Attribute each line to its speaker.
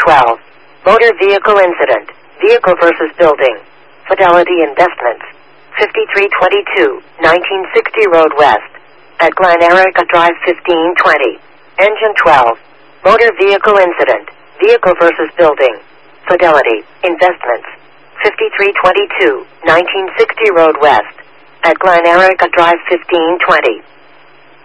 Speaker 1: 12. Motor vehicle incident. Vehicle versus building. Fidelity Investments. 5322, 1960 Road West. At Glen Erica Drive 1520. Engine 12. Motor vehicle incident. Vehicle versus building. Fidelity Investments. 5322, 1960 Road West. At Glen Erica Drive 1520.